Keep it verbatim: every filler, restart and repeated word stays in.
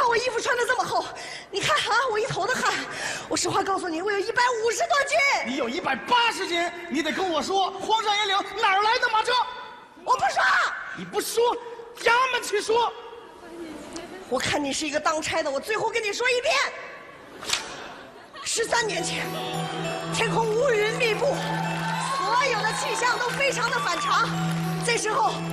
我衣服穿的这么厚，你看啊，我一头的汗。我实话告诉你，我有一百五十多斤。 你有一百八十斤，你得跟我说，荒山野岭哪儿来的马车？ 我不说。 你不说，衙门去说。 我看你是一个当差的，我最后跟你说一遍。十三年前，天空乌云密布，所有的气象都非常的反常。这时候。